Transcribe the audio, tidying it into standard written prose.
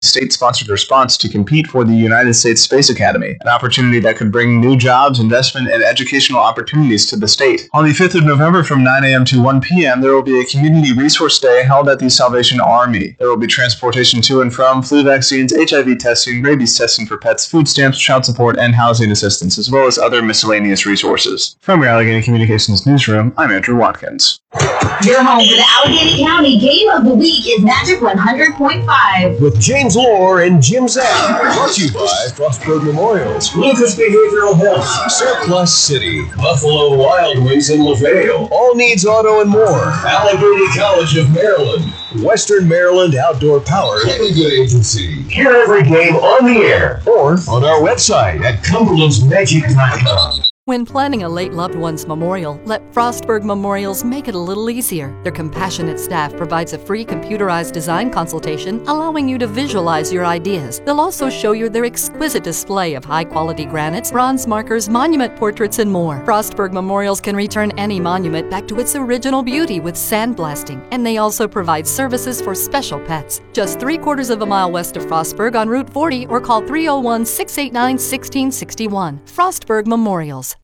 state-sponsored response to compete for the United States Space Academy, an opportunity that could bring new jobs, investment, and educational opportunities to the state. On the 5th of November from 9 a.m. to 1 p.m., there will be a community resource day held at the Salvation Army. There will be transportation to and from, flu vaccines, HIV testing, rabies testing for pets, food stamps, child support, and housing assistance, as well as other miscellaneous resources. From your Allegheny Communications Newsroom, I'm Andrew Watkins. Your home for the Allegheny County Game of the Week is Magic 100.5. With James Lohr and Jim Zack. Brought to you by Frostburg Memorials, Lucas Behavioral Health, Surplus City, Buffalo Wild Wings in LaVale, All Needs Auto and more, Allegheny College of Maryland, Western Maryland Outdoor Power, Any Good Agency. Hear every game on the air or on our website at cumberlandsmagic.com. When planning a late loved one's memorial, let Frostburg Memorials make it a little easier. Their compassionate staff provides a free computerized design consultation, allowing you to visualize your ideas. They'll also show you their exquisite display of high-quality granites, bronze markers, monument portraits, and more. Frostburg Memorials can return any monument back to its original beauty with sandblasting, and they also provide services for special pets. Just 3/4 of a mile west of Frostburg on Route 40 or call 301-689-1661. Frostburg Memorials.